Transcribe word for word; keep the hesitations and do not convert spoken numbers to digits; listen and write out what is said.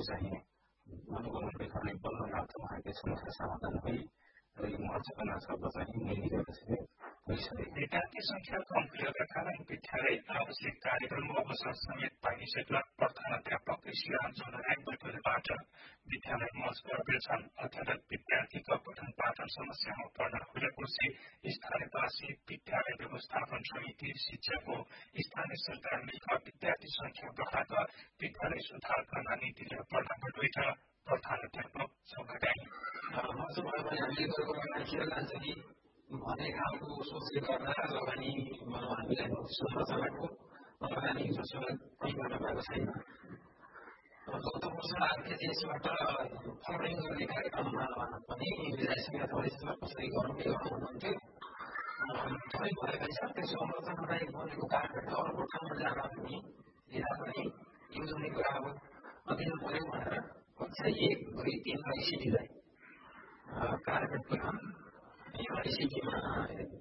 चाहिँ अनुगमन गर्ने बल्ल मात्र उहाँकै समस्या समाधान भई र यो महत्त्वपूर्ण शब्द चाहिँ मिलेर चाहिँ भइसकेको। विद्यार्थी संख्या कम हुनुका कारण विद्यालय आवश्यक कार्यक्रम अवसर समेत पाइसकेका प्रधानाध्यापक श्रीरामचन्द्र राई बैठकबाट विद्यालय मच गर्दैछन्। अर्थात् विद्यार्थीको पठन पाठन समस्यामा पर्न खुलेपछि स्थानीयवासी विद्यालय व्यवस्थापन समिति शिक्षाको स्थानीय सरकार मिलेर विद्यार्थी संख्या बढाएर विद्यालय सुधार गर्न नीतिले प्रधान बैठक प्रधानाध्यापक सभागाई भन्ने खालको सोचले गर्दा लगानी हामीलाई संरचनाको लगानी कहीँ गर्न भएको छैन। गत वर्ष आर्थिक देशबाट फन्डिङ गर्ने कार्यक्रममा पनि विधायक परिषदमा कसरी गर्नु के गर्नु हुनुहुन्थ्यो थोरै भएका छ। त्यो संरचनालाई बनेको कारणबाट अर्को ठाउँमा जाँदा पनि यहाँ पनि योजने कुरा अब दिनु पर्यो भनेर कक्षा एक दुई तिन आइसिटीलाई कार्यक्रम यो आइसिटीमा